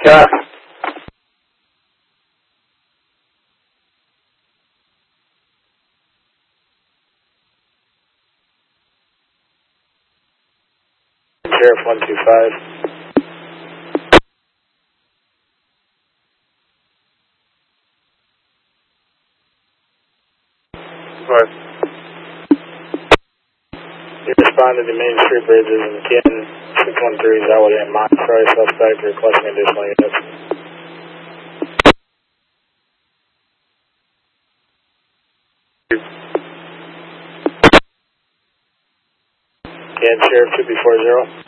Yeah. Sheriff 125. Right. You respond to the Main Street bridges and Ken 613 is out in Montroy, suspect requesting additional units. Ken Sheriff 2B40.